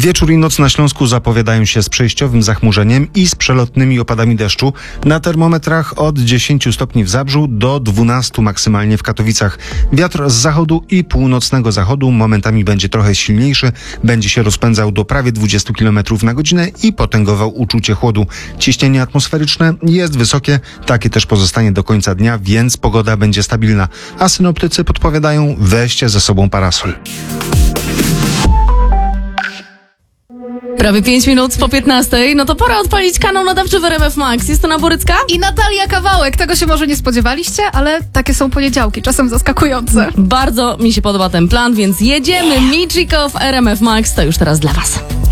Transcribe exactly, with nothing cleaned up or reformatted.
Wieczór i noc na Śląsku zapowiadają się z przejściowym zachmurzeniem i z przelotnymi opadami deszczu. Na termometrach od dziesięciu stopni w Zabrzu do dwunastu maksymalnie w Katowicach. Wiatr z zachodu i północnego zachodu momentami będzie trochę silniejszy. Będzie się rozpędzał do prawie dwudziestu kilometrów na godzinę i potęgował uczucie chłodu. Ciśnienie atmosferyczne jest wysokie, takie też pozostanie do końca dnia, więc pogoda będzie stabilna. A synoptycy podpowiadają: weźcie ze sobą parasol. Prawie pięć minut po piętnastej, no to pora odpalić kanał nadawczy w R M F Max. Jest to Borycka I Natalia Kawałek. Tego się może nie spodziewaliście, ale takie są poniedziałki, czasem zaskakujące. Bardzo mi się podoba ten plan, więc jedziemy. Michiko w R M F Max to już teraz dla was.